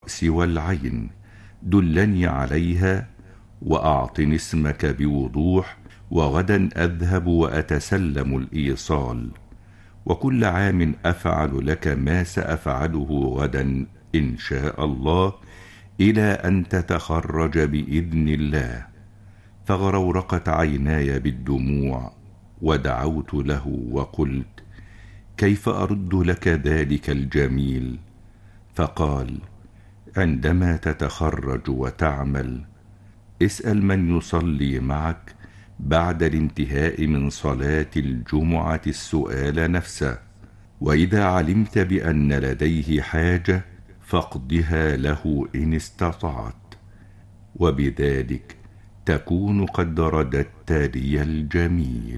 الرأس والعين، دلني عليها وأعطني اسمك بوضوح، وغدا أذهب وأتسلم الإيصال، وكل عام أفعل لك ما سأفعله غدا إن شاء الله، إلى أن تتخرج بإذن الله. فغرورقت عيناي بالدموع، ودعوت له وقلت: كيف أرد لك ذلك الجميل؟ فقال: عندما تتخرج وتعمل، اسأل من يصلي معك بعد الانتهاء من صلاة الجمعة السؤال نفسه، وإذا علمت بأن لديه حاجة فاقضها له إن استطعت، وبذلك تكون قد رددت لي الجميل.